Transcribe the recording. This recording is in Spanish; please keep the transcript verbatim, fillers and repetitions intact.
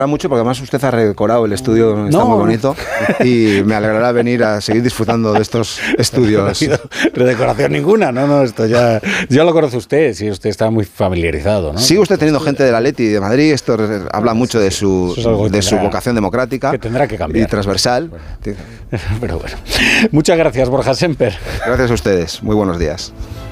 mucho porque además usted ha redecorado el estudio, está no. muy bonito y me alegrará venir a seguir disfrutando de estos estudios. No ha habido redecoración ninguna, no, no, esto ya, ya lo conoce usted, si usted está muy familiarizado, ¿no? Sigue usted teniendo gente del Atleti y de Madrid, esto habla mucho de su, de tendrá, su vocación democrática que tendrá que cambiar, y transversal. Bueno, pero bueno, muchas gracias, Borja Semper. Gracias a ustedes, muy buenos días.